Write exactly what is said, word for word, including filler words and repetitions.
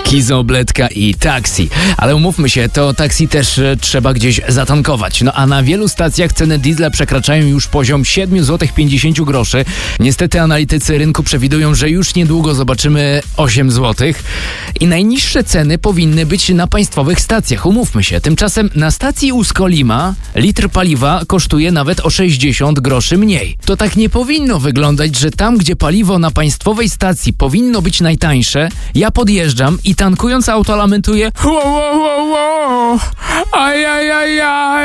Kizo, Bledka i taksi. Ale umówmy się, to taksi też e, trzeba gdzieś zatankować. No a na wielu stacjach ceny diesla przekraczają już poziom siedem złotych pięćdziesiąt groszy. Niestety analitycy rynku przewidują, że już niedługo zobaczymy osiem złotych. I najniższe ceny powinny być na państwowych stacjach. Umówmy się. Tymczasem na stacji Uskolima litr paliwa kosztuje nawet o sześćdziesiąt groszy mniej. To tak nie powinno wyglądać, że tam, gdzie paliwo na państwowej stacji powinno być najtańsze, ja podjeżdżam i tankując auto lamentuję: wow, wow, wow, wow, ajajajaj.